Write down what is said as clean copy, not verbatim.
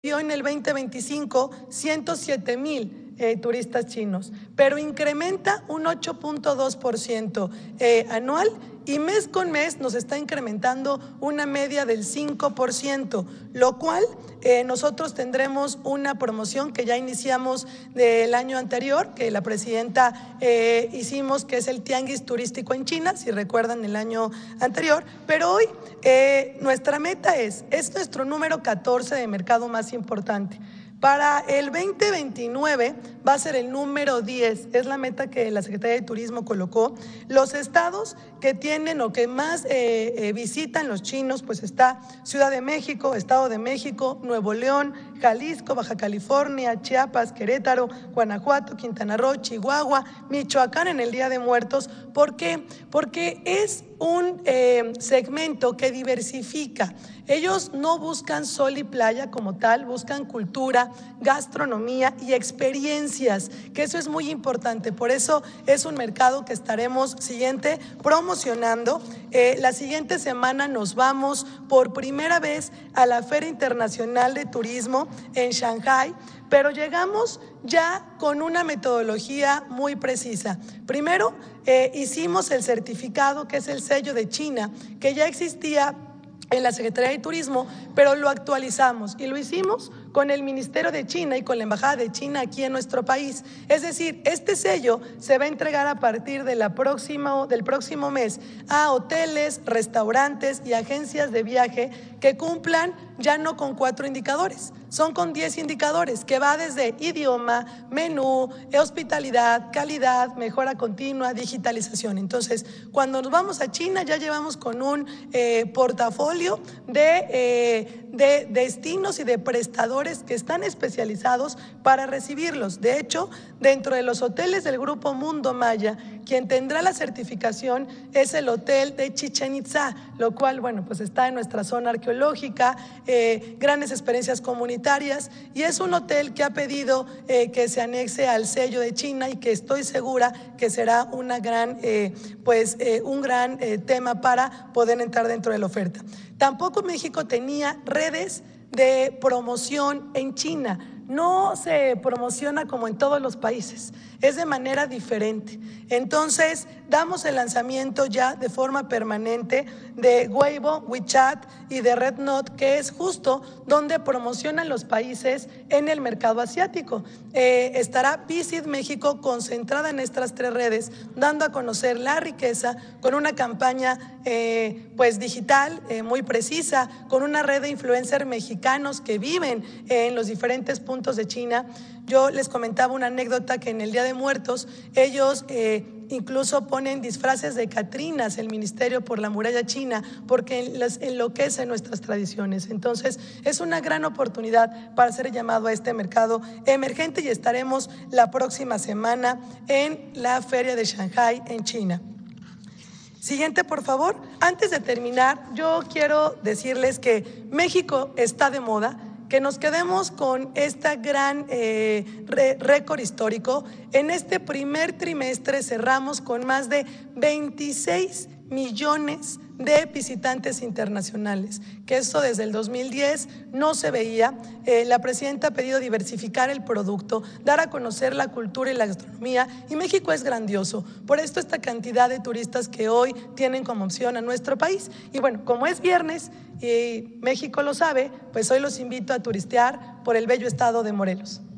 dio en el 2025 107,000 turistas chinos, pero incrementa un 8.2% anual y mes con mes nos está incrementando una media del 5%, lo cual nosotros tendremos una promoción que ya iniciamos del año anterior, que la presidenta hicimos, que es el Tianguis Turístico en China, si recuerdan el año anterior, pero hoy nuestra meta es nuestro número 14 de mercado más importante. Para el 2029 va a ser el número 10, es la meta que la Secretaría de Turismo colocó. Los estados que tienen o que más visitan los chinos, pues está Ciudad de México, Estado de México, Nuevo León, Jalisco, Baja California, Chiapas, Querétaro, Guanajuato, Quintana Roo, Chihuahua, Michoacán en el Día de Muertos. ¿Por qué? Porque es un segmento que diversifica. Ellos no buscan sol y playa como tal, buscan cultura, gastronomía y experiencias, que eso es muy importante. Por eso es un mercado que estaremos promocionando. La siguiente semana nos vamos por primera vez a la Feria Internacional de Turismo en Shanghái, pero llegamos ya con una metodología muy precisa. Primero, hicimos el certificado, que es el sello de China, que ya existía en la Secretaría de Turismo, pero lo actualizamos y lo hicimos con el Ministerio de China y con la Embajada de China aquí en nuestro país. Es decir, este sello se va a entregar a partir del próximo mes a hoteles, restaurantes y agencias de viaje que cumplan ya no con 4 indicadores, son con 10 indicadores, que va desde idioma, menú, hospitalidad, calidad, mejora continua, digitalización. Entonces, cuando nos vamos a China ya llevamos con un portafolio de destinos y de prestadores que están especializados para recibirlos. De hecho, dentro de los hoteles del Grupo Mundo Maya, quien tendrá la certificación es el hotel de Chichén Itzá, lo cual, bueno, pues está en nuestra zona arqueológica, grandes experiencias comunitarias, y es un hotel que ha pedido que se anexe al sello de China y que estoy segura que será un gran tema para poder entrar dentro de la oferta. Tampoco México tenía redes de promoción en China. No se promociona como en todos los países, es de manera diferente. Entonces, damos el lanzamiento ya de forma permanente de Weibo, WeChat y de RedNote, que es justo donde promocionan los países en el mercado asiático. Estará Visit México concentrada en estas 3 redes, dando a conocer la riqueza con una campaña digital muy precisa, con una red de influencers mexicanos que viven en los diferentes puntos de China. Yo les comentaba una anécdota que en el Día de Muertos ellos incluso ponen disfraces de catrinas el ministerio por la muralla china, porque enloquece nuestras tradiciones. Entonces es una gran oportunidad para hacer llamado a este mercado emergente y estaremos la próxima semana en la Feria de Shanghái en China. Siguiente, por favor. Antes de terminar, yo quiero decirles que México está de moda, que nos quedemos con este gran récord histórico. En este primer trimestre cerramos con más de 26 millones de visitantes internacionales, que eso desde el 2010 no se veía. La presidenta ha pedido diversificar el producto, dar a conocer la cultura y la gastronomía, y México es grandioso. Por esto esta cantidad de turistas que hoy tienen como opción a nuestro país. Y bueno, como es viernes y México lo sabe, pues hoy los invito a turistear por el bello estado de Morelos.